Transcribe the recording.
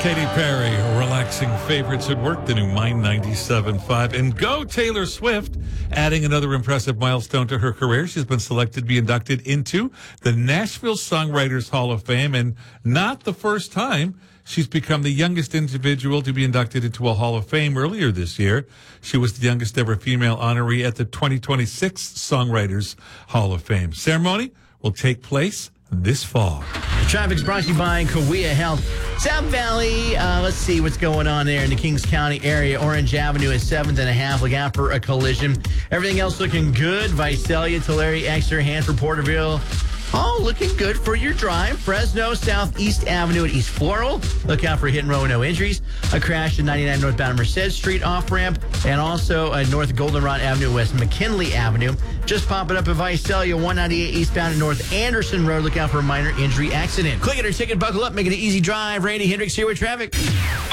Katy Perry, relaxing favorites at work, the new Mind 97.5. And go Taylor Swift, adding another impressive milestone to her career. She's been selected to be inducted into the Nashville Songwriters Hall of Fame, and not the first time. She's become the youngest individual to be inducted into a Hall of Fame earlier this year. She was the youngest ever female honoree at the 2026 Songwriters Hall of Fame. Ceremony will take place this fall. Traffic's brought to you by Kaweah Health. South Valley, let's see what's going on there in the Kings County area. Orange Avenue is 7th and a half. Look out for a collision. Everything else looking good. Visalia, Tulare, Exeter, Hanford, Porterville. All looking good for your drive. Fresno, Southeast Avenue at East Floral. Look out for a hit and roll, no injuries. A crash at 99 northbound Merced Street off-ramp. And also North Goldenrod Avenue, West McKinley Avenue. Just popping up at Visalia, 198 eastbound at North Anderson Road. Look out for a minor injury accident. Click it or ticket, buckle up, make it an easy drive. Randy Hendricks here with traffic.